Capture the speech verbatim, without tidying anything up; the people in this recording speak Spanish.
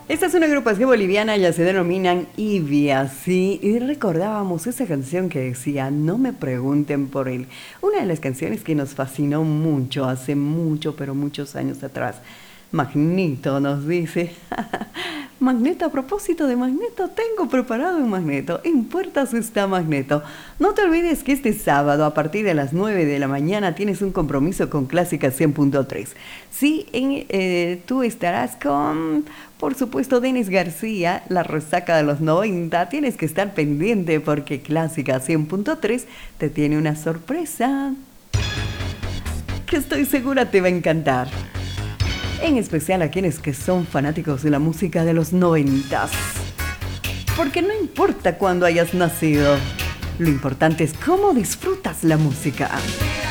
Esta es una agrupación boliviana, ya se denominan Ivia, sí, y recordábamos esa canción que decía, no me pregunten por él. Una de las canciones que nos fascinó mucho, hace mucho, pero muchos años atrás. Magneto nos dice, Magneto, a propósito de Magneto, tengo preparado un Magneto, en puertas está Magneto. No te olvides que este sábado a partir de las nueve de la mañana tienes un compromiso con Clásica cien punto tres. Sí, en, eh, tú estarás con, por supuesto, Denis García, la resaca de los noventa. Tienes que estar pendiente porque Clásica cien punto tres te tiene una sorpresa que estoy segura te va a encantar. En especial a quienes que son fanáticos de la música de los noventas. Porque no importa cuándo hayas nacido, lo importante es cómo disfrutas la música.